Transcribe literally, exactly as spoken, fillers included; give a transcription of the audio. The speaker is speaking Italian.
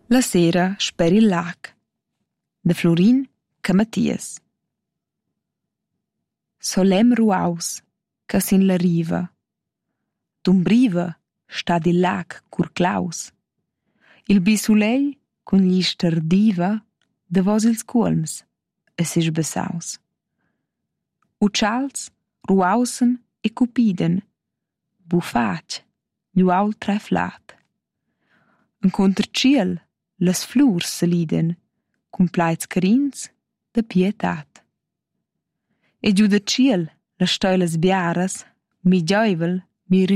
La sera sper il lag, de Florin Camatias. Solem ruaus, ca sin la riva. D'umbriva sta il lag cur claus. Il bisulei cun gli stardiva davos ils cuolms e sesch bessaus. Uccials ruausen e cupiden, bufatg, gluaul treflat. Encunter ciel las flurs saliden, cun plaids carins da pietat. E giù da ciel las stoilas biaras, mi giaivel, mi